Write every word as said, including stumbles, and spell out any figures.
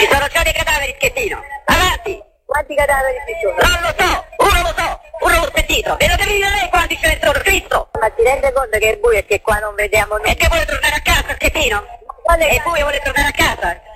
Ci sono già dei cadaveri, Schettino. Avanti. Quanti cadaveri ci sono? Non lo so, uno lo so, uno l'ho sentito. E lo devi dire lei quanti ce ne sono, Cristo. Ma ti rende conto che è buio e che qua non vediamo nulla? E che vuole tornare a casa, Schettino? Quale E poi vuole tornare a casa?